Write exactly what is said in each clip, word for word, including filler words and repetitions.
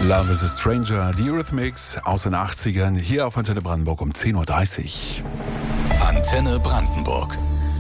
Love is a Stranger, die Eurythmics aus den achtzigern, hier auf Antenne Brandenburg um zehn Uhr dreißig. Antenne Brandenburg.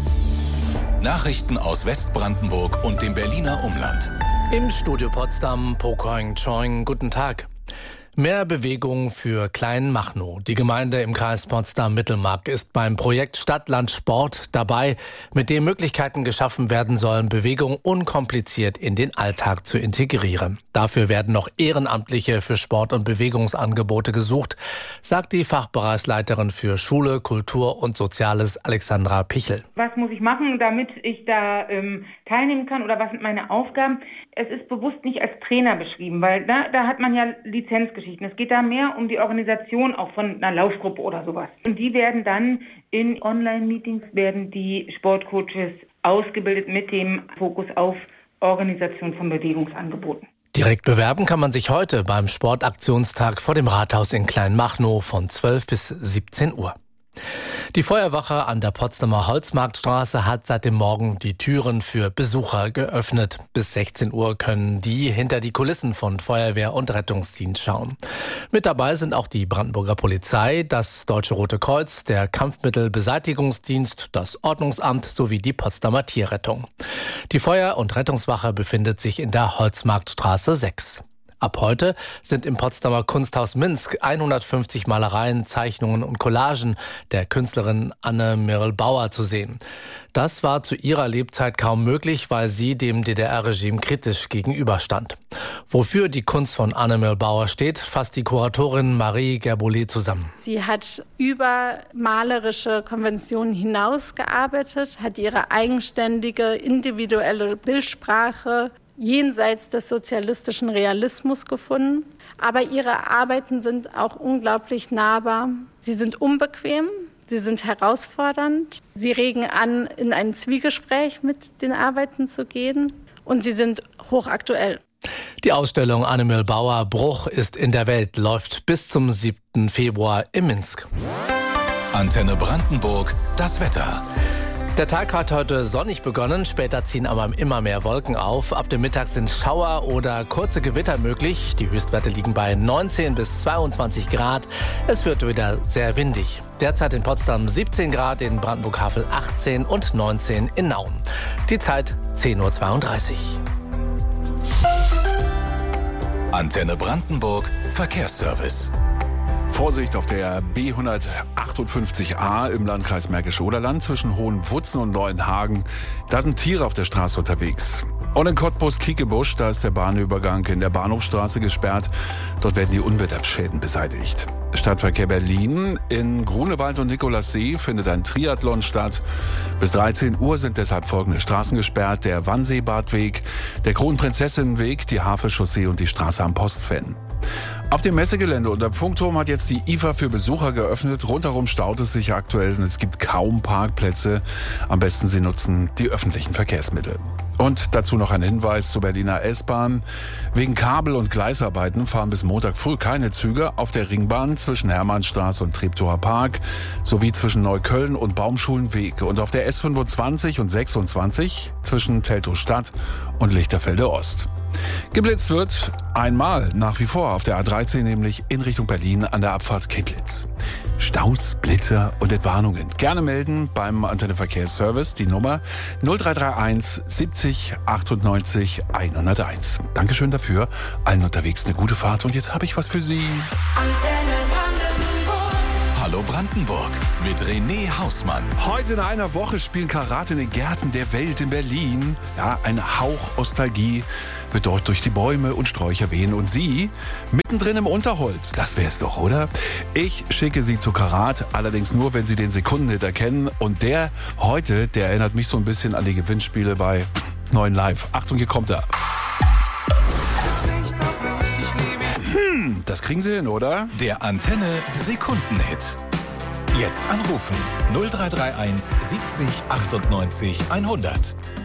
Nachrichten aus Westbrandenburg und dem Berliner Umland. Im Studio Potsdam, Pokoing Choing, guten Tag. Mehr Bewegung für Kleinmachnow. Die Gemeinde im Kreis Potsdam-Mittelmark ist beim Projekt Stadt, Land, Sport dabei, mit dem Möglichkeiten geschaffen werden sollen, Bewegung unkompliziert in den Alltag zu integrieren. Dafür werden noch Ehrenamtliche für Sport- und Bewegungsangebote gesucht, sagt die Fachbereichsleiterin für Schule, Kultur und Soziales Alexandra Pichel. Was muss ich machen, damit ich da ähm, teilnehmen kann, oder was sind meine Aufgaben? Es ist bewusst nicht als Trainer beschrieben, weil da, da hat man ja Lizenzgeschichten. Es geht da mehr um die Organisation auch von einer Laufgruppe oder sowas. Und die werden dann in Online-Meetings, werden die Sportcoaches ausgebildet mit dem Fokus auf Organisation von Bewegungsangeboten. Direkt bewerben kann man sich heute beim Sportaktionstag vor dem Rathaus in Kleinmachnow von zwölf bis siebzehn Uhr. Die Feuerwache an der Potsdamer Holzmarktstraße hat seit dem Morgen die Türen für Besucher geöffnet. Bis sechzehn Uhr können die hinter die Kulissen von Feuerwehr und Rettungsdienst schauen. Mit dabei sind auch die Brandenburger Polizei, das Deutsche Rote Kreuz, der Kampfmittelbeseitigungsdienst, das Ordnungsamt sowie die Potsdamer Tierrettung. Die Feuer- und Rettungswache befindet sich in der Holzmarktstraße sechs. Ab heute sind im Potsdamer Kunsthaus Minsk hundertfünfzig Malereien, Zeichnungen und Collagen der Künstlerin Anne-Mirl Bauer zu sehen. Das war zu ihrer Lebzeit kaum möglich, weil sie dem D D R-Regime kritisch gegenüberstand. Wofür die Kunst von Anne-Mirl Bauer steht, fasst die Kuratorin Marie Gerbolet zusammen. Sie hat über malerische Konventionen hinausgearbeitet, hat ihre eigenständige, individuelle Bildsprache jenseits des sozialistischen Realismus gefunden. Aber ihre Arbeiten sind auch unglaublich nahbar. Sie sind unbequem, sie sind herausfordernd. Sie regen an, in ein Zwiegespräch mit den Arbeiten zu gehen. Und sie sind hochaktuell. Die Ausstellung Anne-Mirl Bauer Bruch ist in der Welt, läuft bis zum siebten Februar in Minsk. Antenne Brandenburg, das Wetter. Der Tag hat heute sonnig begonnen, später ziehen aber immer mehr Wolken auf. Ab dem Mittag sind Schauer oder kurze Gewitter möglich. Die Höchstwerte liegen bei neunzehn bis zweiundzwanzig Grad. Es wird wieder sehr windig. Derzeit in Potsdam siebzehn Grad, in Brandenburg-Havel achtzehn und neunzehn in Nauen. Die Zeit zehn Uhr zweiunddreißig. Antenne Brandenburg, Verkehrsservice. Vorsicht auf der B hundertachtundfünfzig A im Landkreis Märkische Oderland zwischen Hohenwutzen und Neuenhagen. Da sind Tiere auf der Straße unterwegs. Und in Cottbus-Kiekebusch, da ist der Bahnübergang in der Bahnhofstraße gesperrt. Dort werden die Unwetterschäden beseitigt. Stadtverkehr Berlin. In Grunewald und Nikolassee findet ein Triathlon statt. Bis dreizehn Uhr sind deshalb folgende Straßen gesperrt. Der Wannseebadweg, der Kronprinzessinnenweg, die Havelchaussee und die Straße am Postfan. Auf dem Messegelände unter dem Funkturm hat jetzt die I F A für Besucher geöffnet. Rundherum staut es sich aktuell und es gibt kaum Parkplätze. Am besten Sie nutzen die öffentlichen Verkehrsmittel. Und dazu noch ein Hinweis zur Berliner S-Bahn. Wegen Kabel- und Gleisarbeiten fahren bis Montag früh keine Züge auf der Ringbahn zwischen Hermannstraße und Treptower Park sowie zwischen Neukölln und Baumschulenweg und auf der S fünfundzwanzig und sechsundzwanzig zwischen Teltow-Stadt und Lichterfelde Ost. Geblitzt wird einmal nach wie vor auf der A dreizehn, nämlich in Richtung Berlin an der Abfahrt Kittlitz. Staus, Blitzer und Entwarnungen. Gerne melden beim Antenne Verkehrsservice die Nummer null drei drei eins siebzig achtundneunzig hunderteins. Dankeschön dafür. Allen unterwegs eine gute Fahrt und jetzt habe ich was für Sie. Antenne Brandenburg. Hallo Brandenburg mit René Hausmann. Heute in einer Woche spielen Karate in den Gärten der Welt in Berlin. Ja, ein Hauch Nostalgie wird dort durch die Bäume und Sträucher wehen. Und Sie mittendrin im Unterholz. Das wär's doch, oder? Ich schicke Sie zu Karat, allerdings nur, wenn Sie den Sekundenhit erkennen. Und der heute, der erinnert mich so ein bisschen an die Gewinnspiele bei neun Live. Achtung, hier kommt er. Hm, das kriegen Sie hin, oder? Der Antenne Sekundenhit. Jetzt anrufen null drei drei eins siebzig achtundneunzig hundert.